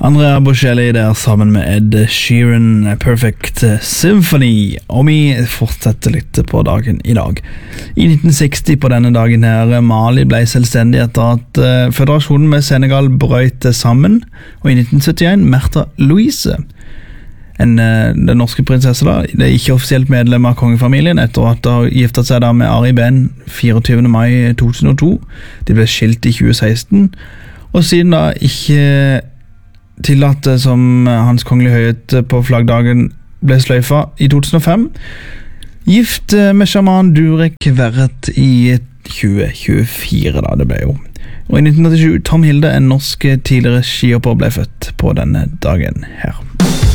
Andrea Bocelli der sammen med Ed Sheeran, Perfect Symphony. Og vi fortsetter litt på dagen i dag. I 1960 på denne dagen her, Mali ble selvstendig etter at føderasjonen med Senegal brøt sammen. Og i 1971 Märtha Louise, den norske prinsesse da, det er ikke offisielt medlem av kongefamilien etter at hun giftet seg da med Ari Ben 24. mai 2002. De ble skilt i 2016, og siden da ikke tillatt som hans kongelige høyhet på flaggdagen ble sløyfa i 2005, gift med sjaman Durek Verret i 2024 da det ble jo. Og i 1987 Tom Hilde, en norsk tidligere skihopper, ble født på denne dagen her.